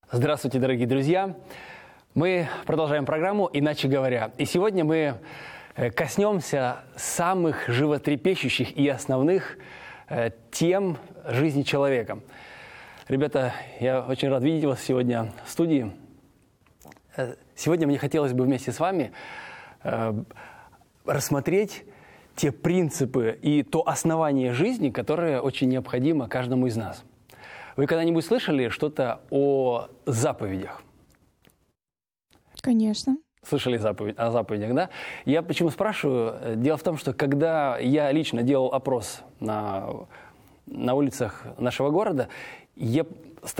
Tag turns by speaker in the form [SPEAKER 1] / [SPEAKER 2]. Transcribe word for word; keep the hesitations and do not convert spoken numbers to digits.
[SPEAKER 1] Здравствуйте, дорогие друзья! Мы продолжаем программу «Иначе говоря». И сегодня мы коснемся самых животрепещущих и основных тем жизни человека. Ребята, я очень рад видеть вас сегодня в студии. Сегодня мне хотелось бы вместе с вами рассмотреть те принципы и то основание жизни, которое очень необходимо каждому из нас. Вы когда-нибудь слышали что-то о заповедях?
[SPEAKER 2] Конечно.
[SPEAKER 1] Слышали заповедь, о заповедях, да? Я почему спрашиваю? Дело в том, что когда я лично делал опрос на, на улицах нашего города, я